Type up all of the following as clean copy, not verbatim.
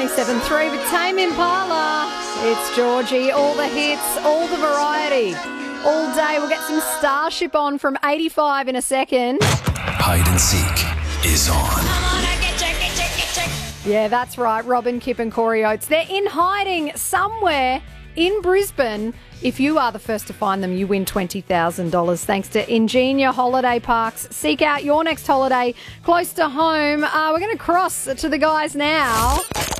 7-3 with Tame Impala. It's Georgie. All the hits, all the variety. All day. We'll get some Starship on from 85 in a second. Hide and Seek is on. Yeah, that's right. Robin, Kip and Corey Oates. They're in hiding somewhere in Brisbane. If you are the first to find them, you win $20,000 thanks to Ingenia Holiday Parks. Seek out your next holiday close to home. We're going to cross to the guys now.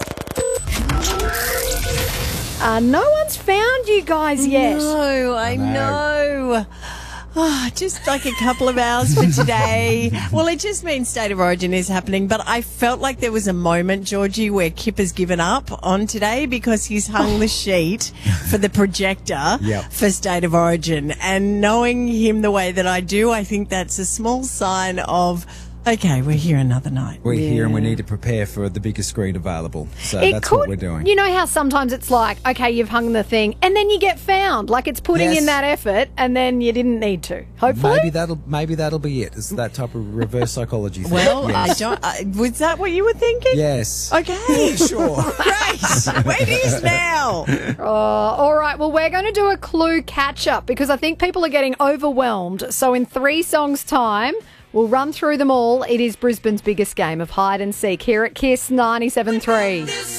No one's found you guys yet. No, I know. Oh, just like a couple of hours for today. Well, it just means State of Origin is happening, but I felt like there was a moment, Georgie, where Kip has given up on today because he's hung the sheet for the projector for State of Origin. And knowing him the way that I do, I think that's a small sign of, okay, we're here another night. We're here and we need to prepare for the biggest screen available. So It that's could, what we're doing. You know how sometimes it's like, okay, you've hung the thing and then you get found. Like it's putting in that effort and then you didn't need to. Hopefully. Maybe that'll be it. It's that type of reverse psychology thing. Well, yes. Was that what you were thinking? Yes. Okay. Sure. Great. It is now. All right. Well, we're going to do a clue catch-up because I think people are getting overwhelmed. So in 3 songs' time, we'll run through them all. It is Brisbane's biggest game of hide and seek here at KISS 97.3.